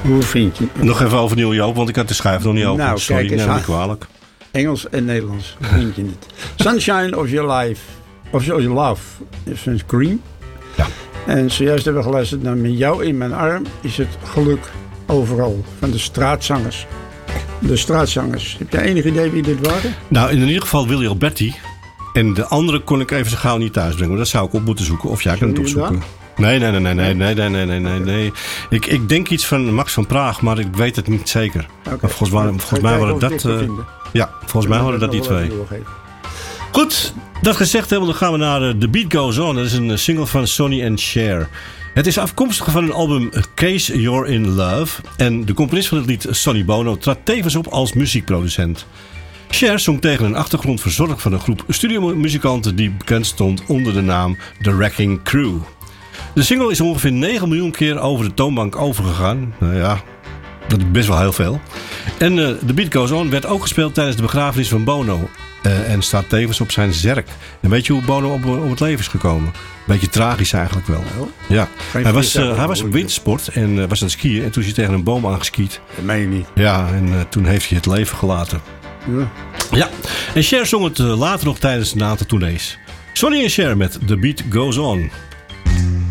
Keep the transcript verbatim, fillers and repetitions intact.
Hoe vind je? Nog even over Neil Young, want ik had de schijf nog niet open. Nou, Sorry, kijk eens neem me aan. niet kwalijk. Engels en Nederlands. Hoe vind je het? Sunshine of Your Life. Of Your Love. Is van Cream. Ja. En zojuist hebben we geluisterd naar Met jou in mijn arm is het geluk overal. Van de straatzangers. De straatzangers. Heb je enig idee wie dit waren? Nou, in ieder geval Willy Alberti. En de andere kon ik even zo gauw niet thuis brengen. Dat zou ik op moeten zoeken. Of jij kan het Zullen opzoeken. jullie Nee, nee, nee, nee, nee, nee, nee, nee, nee, nee, nee. Ik, ik denk iets van Max van Praag, maar ik weet het niet zeker. Okay. Maar volgens mij, volgens mij waren dat... Uh, ja, volgens mij waren dat die twee. Goed, dat gezegd hebben, dan gaan we naar uh, The Beat Goes On. Dat is een single van Sonny and Cher. Het is afkomstig van een album Case You're in Love. En de componist van het lied, Sonny Bono, trad tevens op als muziekproducent. Cher zong tegen een achtergrond verzorgd van een groep studiomuzikanten die bekend stond onder de naam The Wrecking Crew. De single is ongeveer negen miljoen keer over de toonbank overgegaan. Nou ja, dat is best wel heel veel. En uh, The Beat Goes On werd ook gespeeld tijdens de begrafenis van Bono. Uh, en staat tevens op zijn zerk. En weet je hoe Bono op, op het leven is gekomen? Beetje tragisch eigenlijk wel. Ja. Hij was, uh, hij was op wintersport en uh, was aan het skiën. En toen is hij tegen een boom aangeskiet. Dat meen je niet. Ja, en uh, toen heeft hij het leven gelaten. Ja. Ja, en Cher zong het uh, later nog tijdens een aantal tournees. Sonny en Cher met The Beat Goes On.